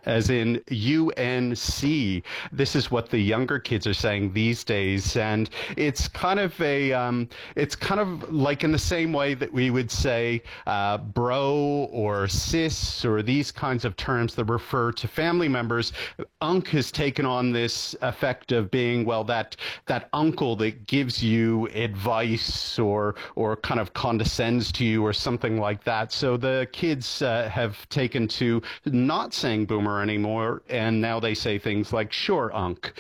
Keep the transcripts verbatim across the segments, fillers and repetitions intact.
as in U N C. This is what the younger kids are saying these days, and it's kind of a, um, it's kind of like in the same way that we would say uh, bro or sis or these kinds of terms that refer to family members. Unk has taken on this effect of being, well, that that uncle that gives you advice or or kind of condescends to you or something like that. So the kids uh, have taken to not saying boomer anymore, and now they say things like sure, Unk.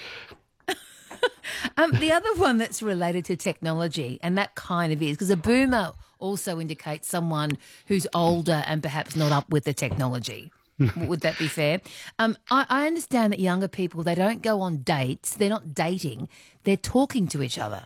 Um, the other one that's related to technology, and that kind of is, because a boomer also indicates someone who's older and perhaps not up with the technology. Would that be fair? Um, I, I understand that younger people, they don't go on dates. They're not dating. They're talking to each other.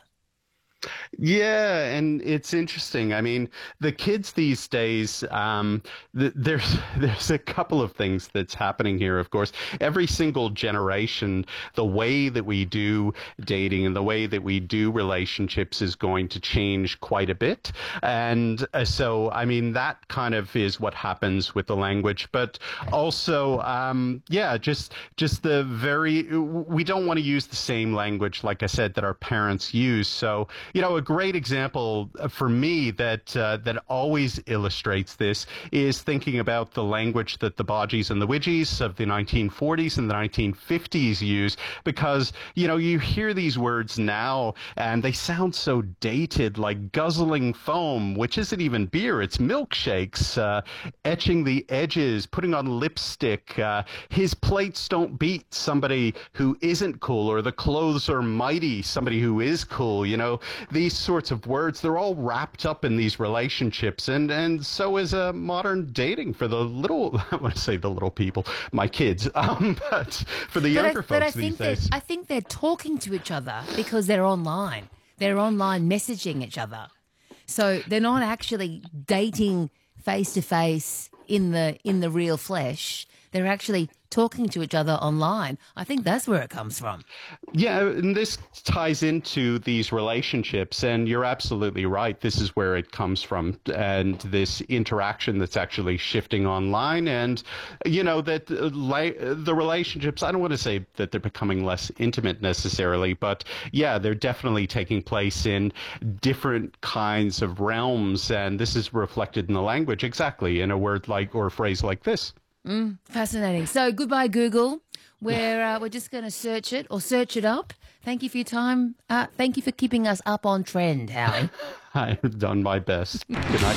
Yeah, and it's interesting. I mean, the kids these days, um, th- there's there's a couple of things that's happening here. Of course, every single generation, the way that we do dating and the way that we do relationships is going to change quite a bit. And uh, so, I mean, that kind of is what happens with the language. But also, um, yeah, just just the very we don't want to use the same language, like I said, that our parents use. So. You know, a great example for me that uh, that always illustrates this is thinking about the language that the Bodgies and the Widgies of the nineteen forties and the nineteen fifties use, because, you know, you hear these words now and they sound so dated, like guzzling foam, which isn't even beer, it's milkshakes, uh, etching the edges, putting on lipstick, uh, his plates don't beat somebody who isn't cool, or the clothes are mighty, somebody who is cool, you know. These sorts of words, they're all wrapped up in these relationships, and and so is uh, modern dating for the little, I want to say the little people, my kids, um, but for the younger but I, folks but I these think days. I think they're talking to each other because they're online. They're online messaging each other. So they're not actually dating face to face in the in the real flesh. They're actually talking to each other online. I think that's where it comes from. Yeah, and this ties into these relationships, and you're absolutely right. This is where it comes from, and this interaction that's actually shifting online, and, you know, that uh, li- the relationships, I don't want to say that they're becoming less intimate necessarily, but yeah, they're definitely taking place in different kinds of realms, and this is reflected in the language exactly in a word like, or a phrase like this. Mm, fascinating. So goodbye, Google. We're uh, we're just going to search it or search it up. Thank you for your time. Uh, thank you for keeping us up on trend, Howie. I've done my best. Good night.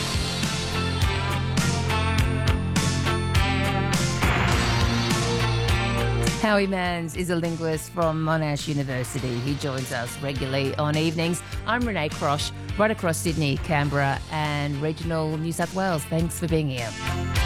Howie Manns is a linguist from Monash University. He joins us regularly on evenings. I'm Renee Crosh, right across Sydney, Canberra and regional New South Wales. Thanks for being here.